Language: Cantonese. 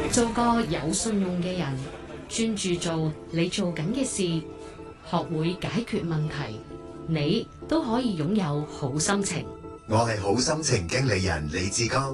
做個有信用嘅人，專注做你做緊嘅事，學會解決問題，你都可以擁有好心情。 我係好心情經理人李志剛。